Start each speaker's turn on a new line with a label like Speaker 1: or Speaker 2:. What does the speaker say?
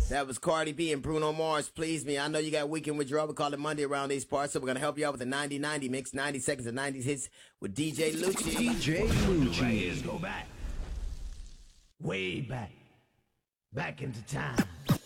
Speaker 1: That was Cardi B and Bruno Mars, Please Me. I know you got Weekend Withdrawal. We call it Monday around these parts, so we're going to help you out with the 90-90 mix, 90 seconds of 90s hits with DJ Lucci.
Speaker 2: DJ Lucci.
Speaker 3: Right, let's go back. Way back. Back into time.